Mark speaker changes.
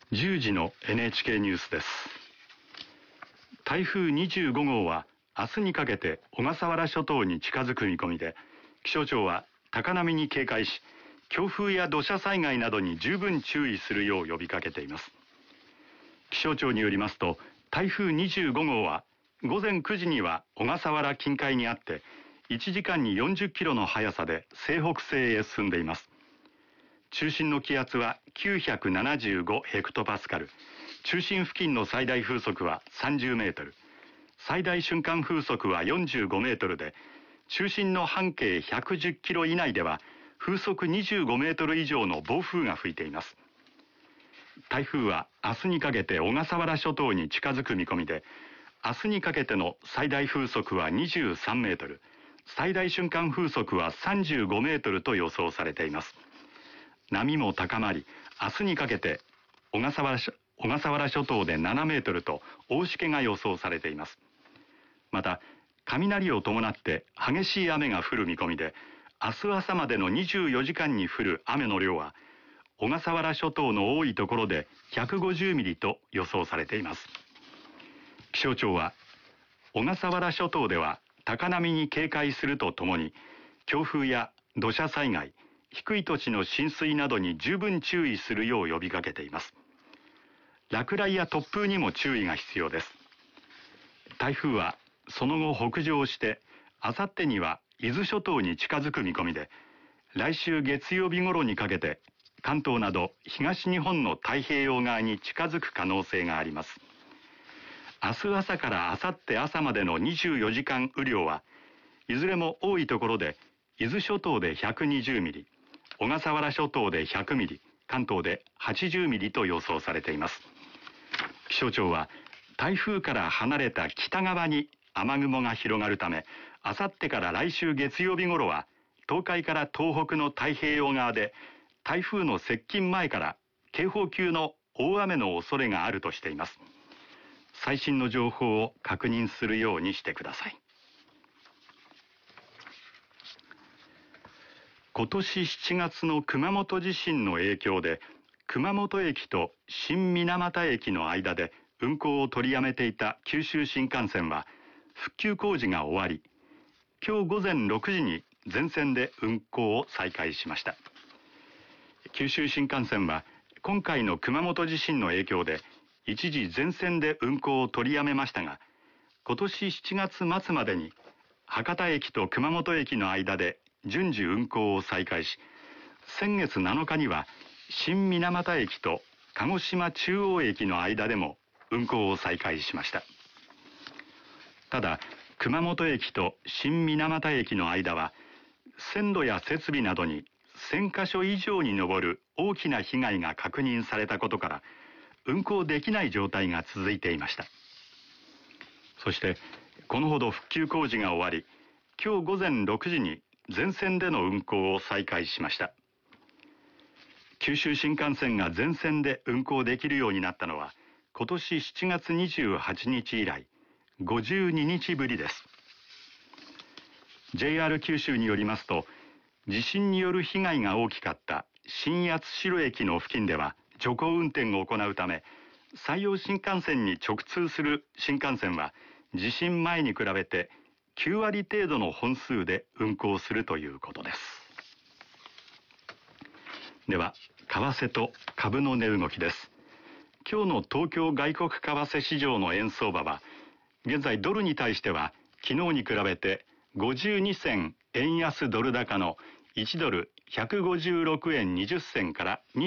Speaker 1: 10時の NHK ニュースです。台風25号は明日にかけて小笠原諸島に近づく見込みで、気象庁は高波に警戒し、強風や土砂災害などに十分注意するよう呼びかけています。気象庁によりますと、台風25号は午前9時には小笠原近海にあって、1時間に40キロの速さで西北西へ進んでいます。中心の気圧は975ヘクトパスカル、中心付近の最大風速は30メートル、最大瞬間風速は45メートルで、中心の半径110キロ以内では風速25メートル以上の暴風が吹いています。台風は明日にかけて小笠原諸島に近づく見込みで、明日にかけての最大風速は23メートル、最大瞬間風速は35メートルと予想されています。波も高まり、明日にかけて小笠原諸島で7メートルと大しけが予想されています。また、雷を伴って激しい雨が降る見込みで、明日朝までの24時間に降る雨の量は、小笠原諸島の多いところで150ミリと予想されています。気象庁は、小笠原諸島では高波に警戒するとともに、強風や土砂災害、低い土地の浸水などに十分注意するよう呼びかけています。落雷や突風にも注意が必要です。台風はその後北上して、あさってには伊豆諸島に近づく見込みで、来週月曜日頃にかけて関東など東日本の太平洋側に近づく可能性があります。明日朝からあさって朝までの24時間雨量は、いずれも多いところで伊豆諸島で120ミリ、小笠原諸島で100ミリ、関東で80ミリと予想されています。気象庁は、台風から離れた北側に雨雲が広がるため、あさってから来週月曜日頃は、東海から東北の太平洋側で、台風の接近前から警報級の大雨の恐れがあるとしています。最新の情報を確認するようにしてください。今年7月の熊本地震の影響で、熊本駅と新水俣駅の間で運行を取りやめていた九州新幹線は復旧工事が終わり、今日午前6時に全線で運行を再開しました。九州新幹線は今回の熊本地震の影響で一時全線で運行を取りやめましたが、今年7月末までに博多駅と熊本駅の間で順次運行を再開し、先月7日には新水俣駅と鹿児島中央駅の間でも運行を再開しました。ただ、熊本駅と新水俣駅の間は線路や設備などに1000カ所以上に上る大きな被害が確認されたことから、運行できない状態が続いていました。そしてこのほど復旧工事が終わり、今日午前6時に全線での運行を再開しました。九州新幹線が全線で運行できるようになったのは、今年7月28日以来52日ぶりです。JR 九州によりますと、地震による被害が大きかった新八代駅の付近では徐行運転を行うため、山陽新幹線に直通する新幹線は地震前に比べて9割程度の本数で運行するということです。では、為替と株の値動きです。今日の東京外国為替市場の円相場は、現在ドルに対しては昨日に比べて52銭円安ドル高の1ドル156円20銭から